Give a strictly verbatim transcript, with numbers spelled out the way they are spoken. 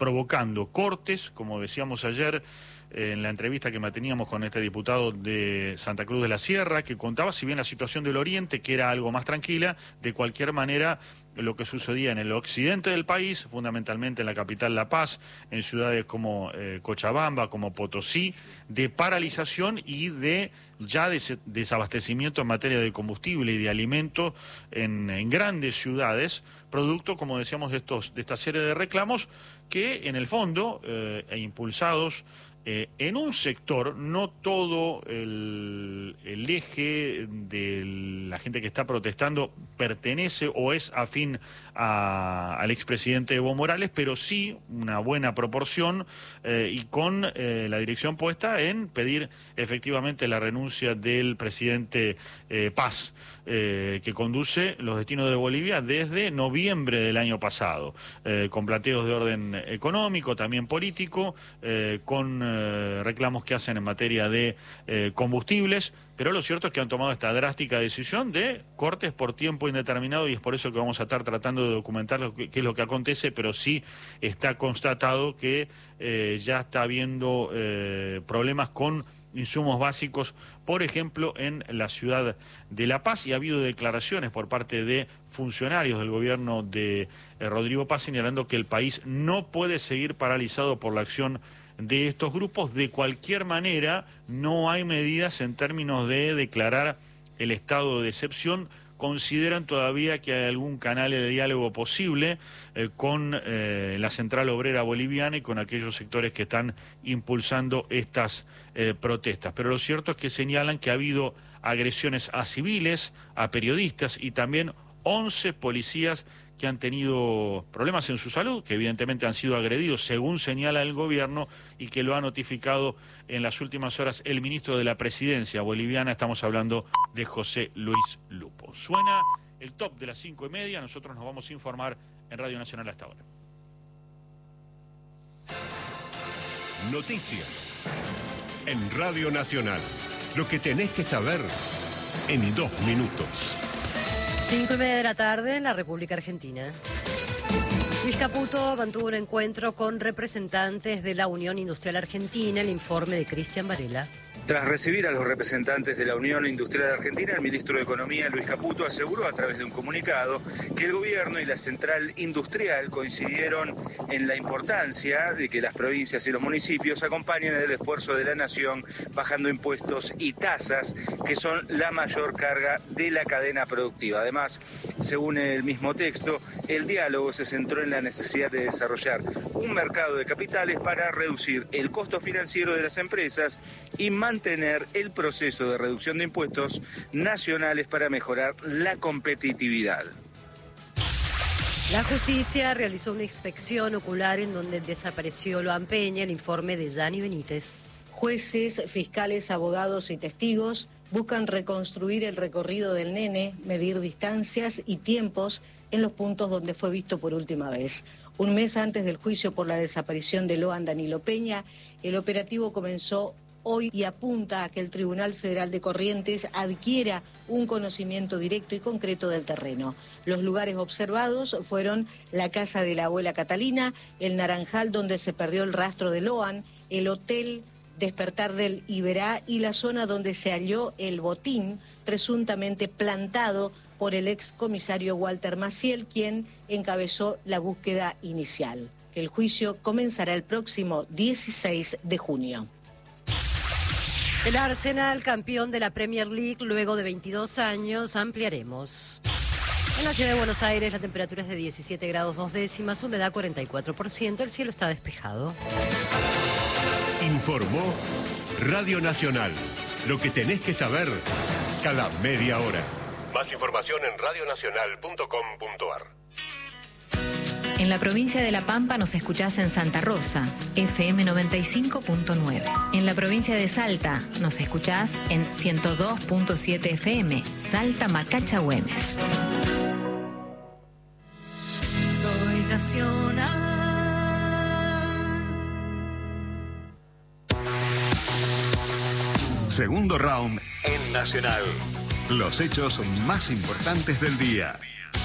provocando cortes, como decíamos ayer, en la entrevista que manteníamos con este diputado de Santa Cruz de la Sierra, que contaba, si bien la situación del Oriente, que era algo más tranquila, de cualquier manera lo que sucedía en el occidente del país, fundamentalmente en la capital La Paz, en ciudades como eh, Cochabamba, como Potosí, de paralización y de ya des desabastecimiento en materia de combustible y de alimentos en, en grandes ciudades, producto, como decíamos, de, estos, de esta serie de reclamos que en el fondo, eh, e impulsados Eh, en un sector, no todo el, el eje de la gente que está protestando pertenece o es afín a, al expresidente Evo Morales, pero sí una buena proporción eh, y con eh, la dirección puesta en pedir efectivamente la renuncia del presidente eh, Paz, eh, que conduce los destinos de Bolivia desde noviembre del año pasado, eh, con planteos de orden económico, también político, eh, con eh, reclamos que hacen en materia de eh, combustibles, pero lo cierto es que han tomado esta drástica decisión de cortes por tiempo indeterminado, y es por eso que vamos a estar tratando de documentar lo que, qué es lo que acontece, pero sí está constatado que eh, ya está habiendo eh, problemas con insumos básicos, por ejemplo, en la ciudad de La Paz, y ha habido declaraciones por parte de funcionarios del gobierno de eh, Rodrigo Paz señalando que el país no puede seguir paralizado por la acción de estos grupos. De cualquier manera, no hay medidas en términos de declarar el estado de excepción. Consideran todavía que hay algún canal de diálogo posible eh, con eh, la Central Obrera Boliviana y con aquellos sectores que están impulsando estas eh, protestas. Pero lo cierto es que señalan que ha habido agresiones a civiles, a periodistas y también once policías que han tenido problemas en su salud, que evidentemente han sido agredidos, según señala el gobierno, y que lo ha notificado en las últimas horas el ministro de la Presidencia boliviana. Estamos hablando de José Luis Lupo. Suena el top de las cinco y media, nosotros nos vamos a informar en Radio Nacional hasta ahora. Noticias en Radio Nacional. Lo que tenés que saber en dos minutos. Cinco y media de la tarde en la República Argentina. Luis Caputo mantuvo un encuentro con representantes de la Unión Industrial Argentina, el informe de Cristian Varela. Tras recibir a los representantes de la Unión Industrial Argentina, el ministro de Economía, Luis Caputo, aseguró a través de un comunicado que el gobierno y la central industrial coincidieron en la importancia de que las provincias y los municipios acompañen el esfuerzo de la nación bajando impuestos y tasas, que son la mayor carga de la cadena productiva. Además, según el mismo texto, el diálogo se centró en la necesidad de desarrollar un mercado de capitales para reducir el costo financiero de las empresas y mantener el proceso de reducción de impuestos nacionales para mejorar la competitividad. La justicia realizó una inspección ocular en donde desapareció Loan Peña, el informe de Yanni Benítez. Jueces, fiscales, abogados y testigos buscan reconstruir el recorrido del nene, medir distancias y tiempos en los puntos donde fue visto por última vez. Un mes antes del juicio por la desaparición de Loan Danilo Peña, el operativo comenzó hoy y apunta a que el Tribunal Federal de Corrientes adquiera un conocimiento directo y concreto del terreno. Los lugares observados fueron la casa de la abuela Catalina, el Naranjal donde se perdió el rastro de Loan, el hotel Despertar del Iberá y la zona donde se halló el botín presuntamente plantado por el ex comisario Walter Maciel, quien encabezó la búsqueda inicial. El juicio comenzará el próximo dieciséis de junio. El Arsenal, campeón de la Premier League luego de veintidós años, ampliaremos. En la ciudad de Buenos Aires la temperatura es de diecisiete grados dos décimas, humedad cuarenta y cuatro por ciento, el cielo está despejado. Informó Radio Nacional. Lo que tenés que saber cada media hora. Más información en radio nacional punto com punto ar. En la provincia de La Pampa nos escuchás en Santa Rosa, F M noventa y cinco punto nueve. En la provincia de Salta nos escuchás en ciento dos punto siete F M, Salta Macacha Güemes. Soy nacional. Segundo round en Nacional. Los hechos más importantes del día.